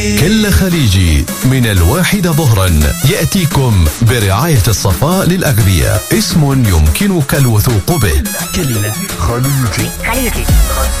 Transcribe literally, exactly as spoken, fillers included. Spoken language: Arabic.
كل خليجي من الواحدة ظهرا يأتيكم برعاية الصفاء للأغذية، اسم يمكنك الوثوق به. كل خليجي. خليجي